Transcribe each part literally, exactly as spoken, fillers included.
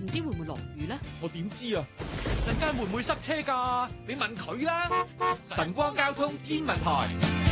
知會唔會落雨呢？ 我點知啊？陣間會唔會塞車㗎？你問佢啦。晨光交通天文台。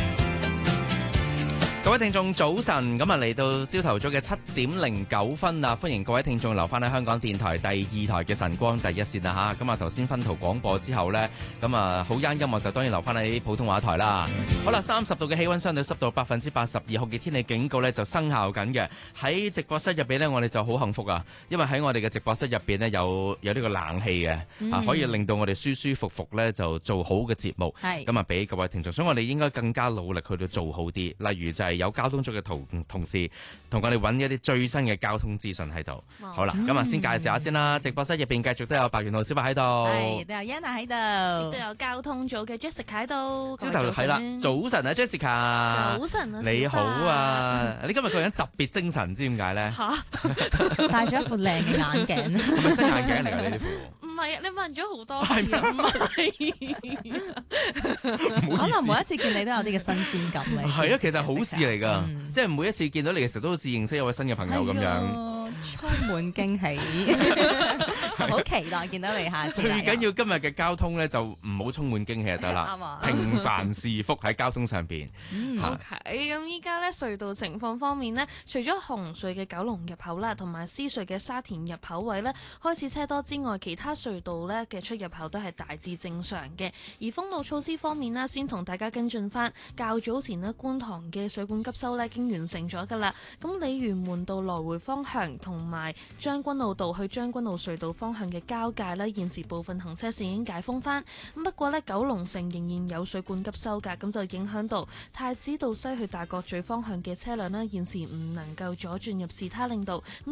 各位聽眾早晨，咁啊嚟到朝頭早嘅七點零九分啊，歡迎各位聽眾留翻喺香港電台第二台嘅晨光第一線啦吓。咁啊頭先分途廣播之後呢，咁啊好啱音樂就當然留翻喺普通話台啦。好啦，三十度嘅氣溫，相對濕度百分之八十二，酷熱天氣警告呢就生效緊嘅。喺直播室入邊呢，我哋就好幸福啊，因為喺我哋嘅直播室入邊呢，有有呢個冷氣嘅，嗯、啊可以令到我哋舒舒服服呢就做好嘅節目。係咁啊，俾各位聽眾，所以我哋應該更加努力去到做好啲。例如就係、是。有交通組嘅同同事同我哋揾一啲最新嘅交通資訊喺度。好啦，咁啊先介紹下先啦。直播室入邊繼續都有白元浩小白喺度， 係都有 Yana 喺度， 都有交通組嘅 Jessica 喺度。 朝頭係啦，早晨啊 Jessica， 早晨啊， 你好啊，你今日個人特別精神，知點解咧？ 吓， 戴咗一副靚嘅眼鏡， 係咪新眼鏡嚟㗎呢啲副？ 唔係啊，你問咗好多次啊，唔係， 可能每一次見你都有啲嘅新鮮感咧。 係啊，其實好事嚟㗎， 嗯、 即係每一次見到你嘅時候都好似認識一位新嘅朋友咁樣。 充滿驚喜，好期待見到你下次。 最緊要今日嘅交通咧，就唔好充滿驚喜就得啦。平凡是福喺交通上邊。 嗯、o、okay, K， 咁依家咧隧道情況方面呢，除咗紅隧嘅九龍入口啦，同埋獅隧嘅沙田入口位咧開始車多之外，其他隧道咧嘅出入口都係大致正常嘅。而封路措施方面呢，先同大家跟進翻。較早前呢，觀塘嘅水管急修咧已經完成咗噶啦。咁鯉魚門道來回方向同埋將軍澳道去將軍澳隧道方向嘅交界呢，現時部分行車線已經解封翻。咁不過呢，九龍城仍然有水管急修噶，咁就影響到太子道西去大角咀方向嘅車輛呢，現時唔能夠左轉入士他令道。